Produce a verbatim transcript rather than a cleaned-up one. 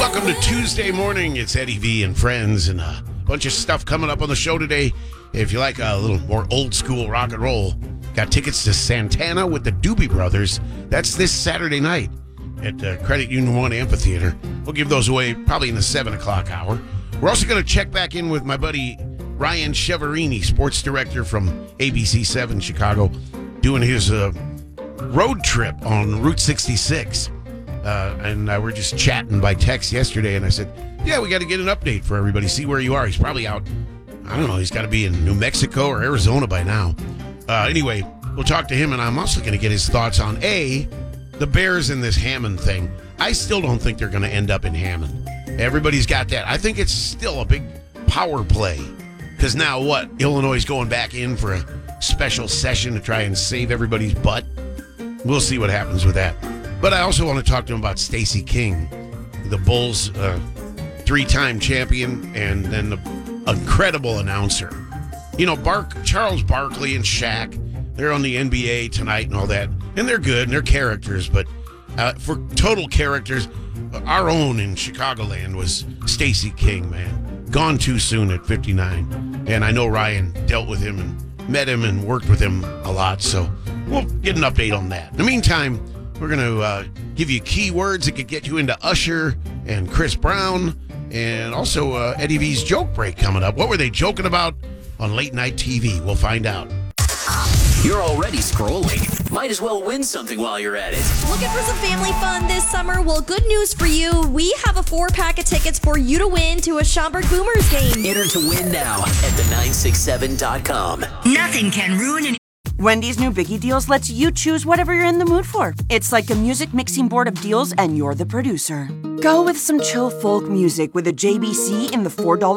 Welcome to Tuesday morning. It's Eddie V and friends and a bunch of stuff coming up on the show today. If you like a little more old school rock and roll, got tickets to Santana with the Doobie Brothers. That's this Saturday night at uh, Credit Union One Amphitheater. We'll give those away probably in the seven o'clock hour. We're also going to check back in with my buddy Ryan Cheverini, sports director from A B C seven Chicago, doing his uh, road trip on Route sixty-six. Uh, and uh, we're just chatting by text yesterday, and I said, yeah, we got to get an update for everybody, see where you are. He's probably out, I don't know, he's got to be in New Mexico or Arizona by now. Uh, anyway, we'll talk to him, and I'm also going to get his thoughts on, A, the Bears and this Hammond thing. I still don't think they're going to end up in Hammond. Everybody's got that. I think it's still a big power play, because now what? Illinois is going back in for a special session to try and save everybody's butt. We'll see what happens with that. But I also want to talk to him about Stacey King, the Bulls' uh, three-time champion and then the incredible announcer. You know, Bark, Charles Barkley and Shaq, they're on the N B A tonight and all that, and they're good and they're characters. But uh, for total characters, our own in Chicagoland was Stacey King, man. Gone too soon at fifty-nine. And I know Ryan dealt with him and met him and worked with him a lot, so we'll get an update on that. In the meantime, we're going to uh, give you keywords that could get you into Usher and Chris Brown, and also uh, Eddie V's joke break coming up. What were they joking about on late night T V? We'll find out. You're already scrolling. Might as well win something while you're at it. Looking for some family fun this summer? Well, good news for you. We have a four-pack of tickets for you to win to a Schaumburg Boomers game. Enter to win now at the nine six seven dot com. Nothing can ruin an... Wendy's new Biggie Deals lets you choose whatever you're in the mood for. It's like a music mixing board of deals, and you're the producer. Go with some chill folk music with a J B C in the four dollars